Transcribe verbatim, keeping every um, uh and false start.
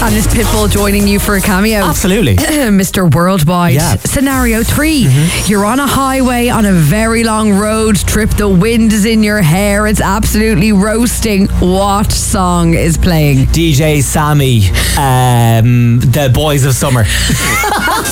And is Pitbull joining you for a cameo? Absolutely. Mister Worldwide. Yeah. Scenario three. Mm-hmm. You're on a highway on a very long road trip. The wind is in your hair. It's absolutely roasting. What song is playing? D J Sammy, um, The Boys of Summer.